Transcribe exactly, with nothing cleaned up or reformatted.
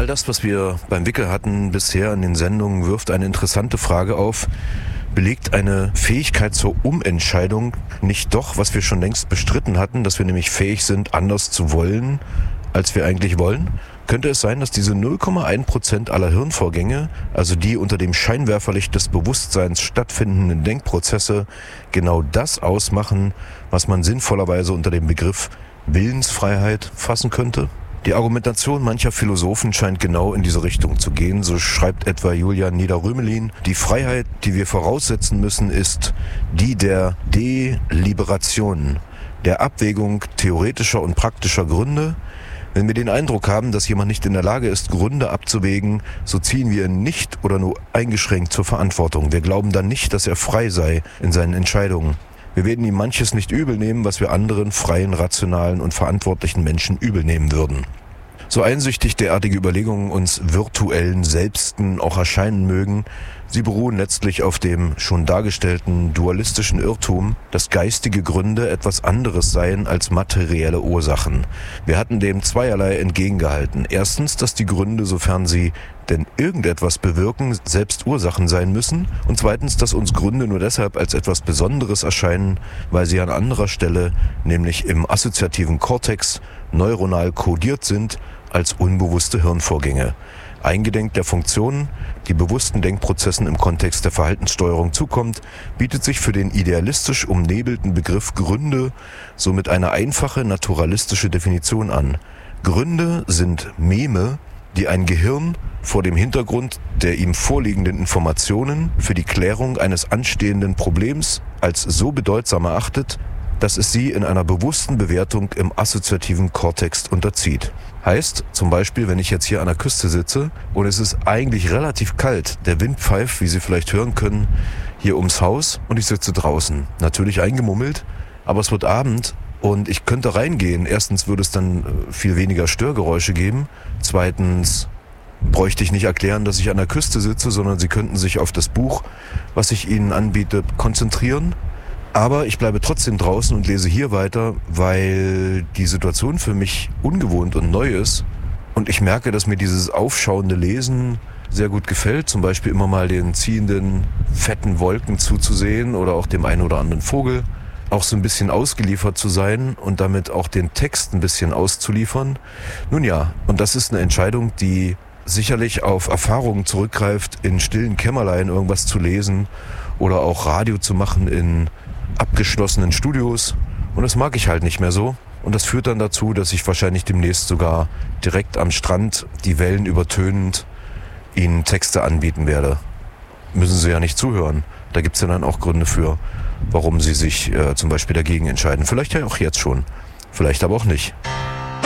All das, was wir beim Wickel hatten bisher in den Sendungen, wirft eine interessante Frage auf. Belegt eine Fähigkeit zur Umentscheidung nicht doch, was wir schon längst bestritten hatten, dass wir nämlich fähig sind, anders zu wollen, als wir eigentlich wollen? Könnte es sein, dass diese null Komma eins Prozent aller Hirnvorgänge, also die unter dem Scheinwerferlicht des Bewusstseins stattfindenden Denkprozesse, genau das ausmachen, was man sinnvollerweise unter dem Begriff Willensfreiheit fassen könnte? Die Argumentation mancher Philosophen scheint genau in diese Richtung zu gehen. So schreibt etwa Julian Nieder-Rümelin: Die Freiheit, die wir voraussetzen müssen, ist die der Deliberation, der Abwägung theoretischer und praktischer Gründe. Wenn wir den Eindruck haben, dass jemand nicht in der Lage ist, Gründe abzuwägen, so ziehen wir ihn nicht oder nur eingeschränkt zur Verantwortung. Wir glauben dann nicht, dass er frei sei in seinen Entscheidungen. Wir werden ihm manches nicht übel nehmen, was wir anderen freien, rationalen und verantwortlichen Menschen übel nehmen würden. So einsüchtig derartige Überlegungen uns virtuellen Selbsten auch erscheinen mögen, sie beruhen letztlich auf dem schon dargestellten dualistischen Irrtum, dass geistige Gründe etwas anderes seien als materielle Ursachen. Wir hatten dem zweierlei entgegengehalten. Erstens, dass die Gründe, sofern sie denn irgendetwas bewirken, selbst Ursachen sein müssen. Und zweitens, dass uns Gründe nur deshalb als etwas Besonderes erscheinen, weil sie an anderer Stelle, nämlich im assoziativen Kortex, neuronal kodiert sind als unbewusste Hirnvorgänge. Eingedenk der Funktionen, die bewussten Denkprozessen im Kontext der Verhaltenssteuerung zukommt, bietet sich für den idealistisch umnebelten Begriff Gründe somit eine einfache naturalistische Definition an. Gründe sind Meme, die ein Gehirn vor dem Hintergrund der ihm vorliegenden Informationen für die Klärung eines anstehenden Problems als so bedeutsam erachtet, dass es sie in einer bewussten Bewertung im assoziativen Kortex unterzieht. Heißt, zum Beispiel, wenn ich jetzt hier an der Küste sitze und es ist eigentlich relativ kalt, der Wind pfeift, wie Sie vielleicht hören können, hier ums Haus und ich sitze draußen. Natürlich eingemummelt, aber es wird Abend und ich könnte reingehen. Erstens würde es dann viel weniger Störgeräusche geben. Zweitens bräuchte ich nicht erklären, dass ich an der Küste sitze, sondern Sie könnten sich auf das Buch, was ich Ihnen anbiete, konzentrieren. Aber ich bleibe trotzdem draußen und lese hier weiter, weil die Situation für mich ungewohnt und neu ist. Und ich merke, dass mir dieses aufschauende Lesen sehr gut gefällt. Zum Beispiel immer mal den ziehenden, fetten Wolken zuzusehen oder auch dem einen oder anderen Vogel. Auch so ein bisschen ausgeliefert zu sein und damit auch den Text ein bisschen auszuliefern. Nun ja, und das ist eine Entscheidung, die sicherlich auf Erfahrungen zurückgreift, in stillen Kämmerlein irgendwas zu lesen oder auch Radio zu machen in abgeschlossenen Studios, und das mag ich halt nicht mehr so, und das führt dann dazu, dass ich wahrscheinlich demnächst sogar direkt am Strand, die Wellen übertönend, Ihnen Texte anbieten werde. Müssen Sie ja nicht zuhören, da gibt's ja dann auch Gründe für, warum Sie sich äh, zum Beispiel dagegen entscheiden. Vielleicht ja auch jetzt schon, vielleicht aber auch nicht.